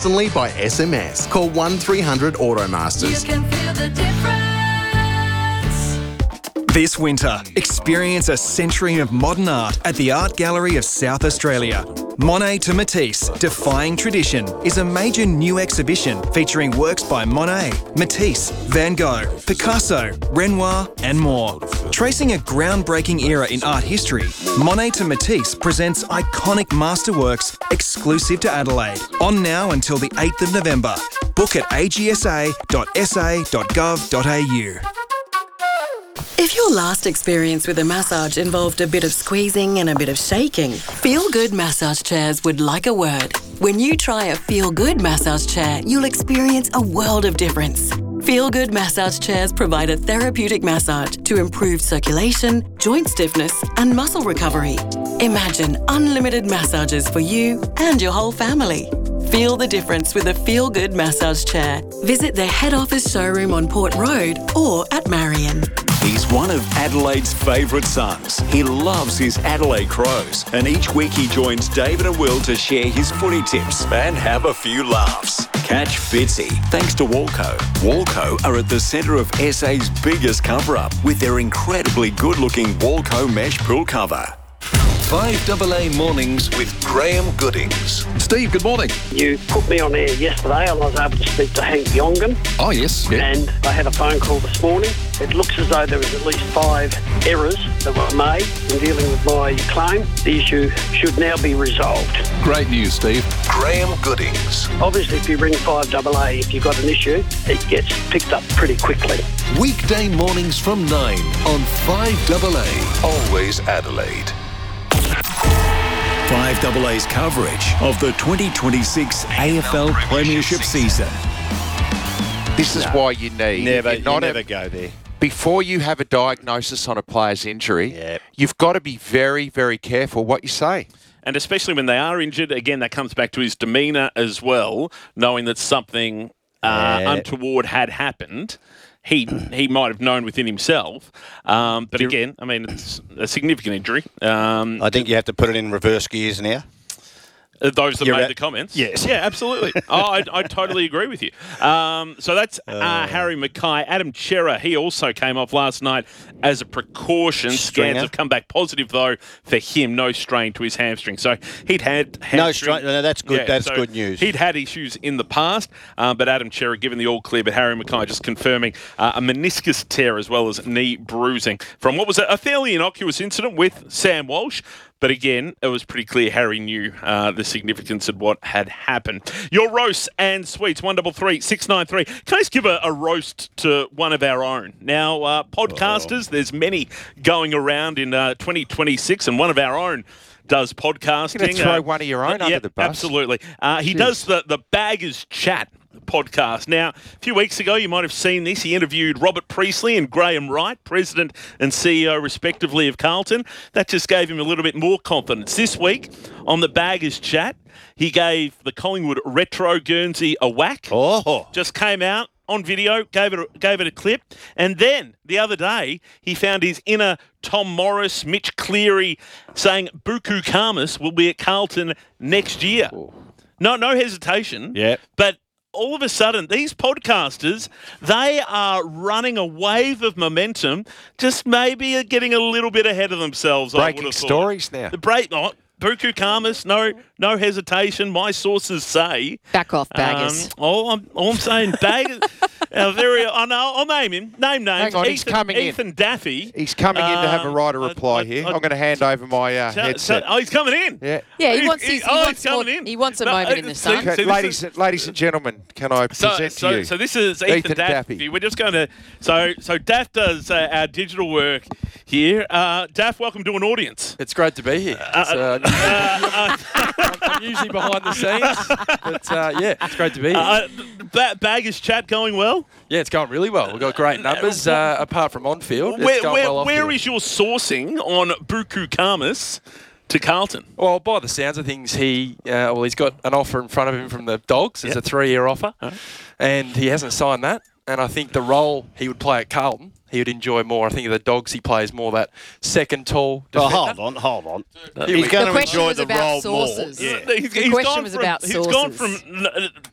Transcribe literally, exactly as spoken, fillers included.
instantly by S M S. Call one three hundred Automasters. You can feel the difference. This winter, experience a century of modern art at the Art Gallery of South Australia. Monet to Matisse, Defying Tradition is a major new exhibition featuring works by Monet, Matisse, Van Gogh, Picasso, Renoir and more. Tracing a groundbreaking era in art history, Monet to Matisse presents iconic masterworks exclusive to Adelaide. On now until the eighth of November. Book at a g s a dot s a dot gov dot a u. If your last experience with a massage involved a bit of squeezing and a bit of shaking, Feel Good Massage Chairs would like a word. When you try a Feel Good massage chair, you'll experience a world of difference. Feel Good Massage Chairs provide a therapeutic massage to improve circulation, joint stiffness and muscle recovery. Imagine unlimited massages for you and your whole family. Feel the difference with a Feel Good massage chair. Visit their head office showroom on Port Road or at Marion. He's one of Adelaide's favourite sons. He loves his Adelaide Crows, and each week he joins David and Will to share his footy tips and have a few laughs. Catch Fitzy thanks to Walco. Walco are at the centre of S A's biggest cover-up with their incredibly good-looking Walco mesh pool cover. five A A Mornings with Graham Goodings. Steve, good morning. You put me on air yesterday and I was able to speak to Hank Bjongen. Oh, yes. Yeah. And I had a phone call this morning. It looks as though there was at least five errors that were made in dealing with my claim. The issue should now be resolved. Great news, Steve. Graham Goodings. Obviously, if you ring five A A, if you've got an issue, it gets picked up pretty quickly. Weekday mornings from nine on five A A. Always Adelaide. five A A's coverage of the twenty twenty-six A F L Premiership season. This is No. why you need... Never, you're you not never a- go there. Before you have a diagnosis on a player's injury, Yep. you've got to be very, very careful what you say. And especially when they are injured, again, that comes back to his demeanour as well, knowing that something uh, Yeah. untoward had happened. He he might have known within himself. Um, but again, I mean, it's a significant injury. Um, I think you have to put it in reverse gears now. Uh, Those that You're made at- the comments? Yes. Yeah, absolutely. oh, I, I totally agree with you. Um, so that's uh, Harry Mackay. Adam Chera, he also came off last night as a precaution. Stringer. Scans have come back positive, though, for him. No strain to his hamstring. So he'd had hamstring. No strain. No, that's good. That's good news. He'd had issues in the past, uh, but Adam Chera given the all clear, but Harry Mackay just confirming uh, a meniscus tear as well as knee bruising from what was a, a fairly innocuous incident with Sam Walsh. But again, it was pretty clear Harry knew uh, the significance of what had happened. Your roasts and sweets, one double three six nine three. Can I just give a, a roast to one of our own? Now, uh, podcasters, oh. there's many going around in uh, twenty twenty-six, and one of our own does podcasting. You're going to throw uh, one of your own uh, under yeah, the bus? Absolutely. Uh, he Jeez. does the, the Baggers Chat podcast. Now, a few weeks ago, you might have seen this. He interviewed Robert Priestley and Graham Wright, President and C E O, respectively, of Carlton. That just gave him a little bit more confidence. This week, on the Baggers Chat, he gave the Collingwood Retro Guernsey a whack. Oh. Just came out on video, gave it, a, gave it a clip. And then, the other day, he found his inner Tom Morris, Mitch Cleary, saying Buku Khamis will be at Carlton next year. Oh. No, no hesitation. Yeah. But all of a sudden, these podcasters, they are running a wave of momentum, just maybe getting a little bit ahead of themselves. I would Breaking have thought. stories now. The break, oh, Buku Khamis, no, no hesitation. My sources say. Back off, Baggers. Um, all, I'm, all I'm saying, Baggers. uh, very. I know. I'll name him. Name names. Hang on, Ethan, he's coming in. Reply. Daffy. He's coming in to have a Um, right of I- reply I- here. I- I'm going to hand over my uh, So- headset. so- oh, he's coming in. Yeah. Yeah, he He- wants he- his, he, oh, wants he's coming more, in. he wants a No, moment uh, in the so- sun. so this ladies, is- ladies and gentlemen, can I So, present so, to you? so this is Ethan, Ethan Daffy. Daffy. We're just going to. So, so Daff does uh, our digital work here. Uh, Daff, welcome to an audience. It's great to be here. It's, uh, Uh, I'm usually behind the scenes, but uh, yeah, it's great to be here. uh, ba- Baggers Chat going well. Yeah, it's going really well. We've got great numbers, uh, apart from on field. Where, It's going where, well off where field. is your sourcing on Buku Khamis to Carlton? Well, by the sounds of things, he uh, well, he's got an offer in front of him from the Dogs. It's Yep. a three-year offer, Huh? and he hasn't signed that. And I think the role he would play at Carlton, he would enjoy more. I think of the Dogs, he plays more that second tall Oh, defender. hold on, hold on. Here we He's go. going The to question enjoy was the about role sources. more. Yeah. He's, The he's question gone was from, about He's gone from sources. n-